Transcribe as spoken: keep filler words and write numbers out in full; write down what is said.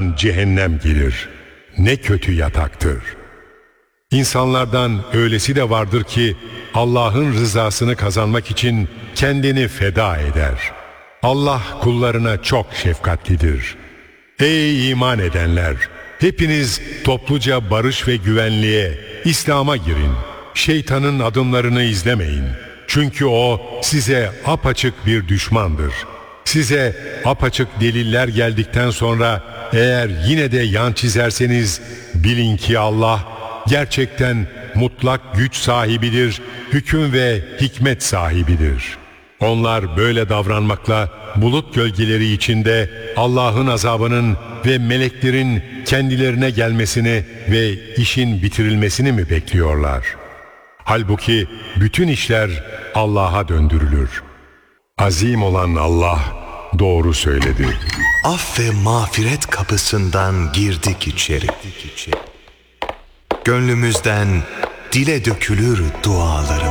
ardından cehennem gelir. Ne kötü yataktır. İnsanlardan öylesi de vardır ki Allah'ın rızasını kazanmak için kendini feda eder. Allah kullarına çok şefkatlidir. Ey iman edenler! Hepiniz topluca barış ve güvenliğe, İslam'a girin. Şeytanın adımlarını izlemeyin. Çünkü o size apaçık bir düşmandır. Size apaçık deliller geldikten sonra eğer yine de yan çizerseniz bilin ki Allah gerçekten mutlak güç sahibidir, hüküm ve hikmet sahibidir. Onlar böyle davranmakla bulut gölgeleri içinde Allah'ın azabının ve meleklerin kendilerine gelmesini ve işin bitirilmesini mi bekliyorlar? Halbuki bütün işler Allah'a döndürülür. Azim olan Allah doğru söyledi. Af ve mağfiret kapısından girdik içeri. Gönlümüzden dile dökülür dualarımız.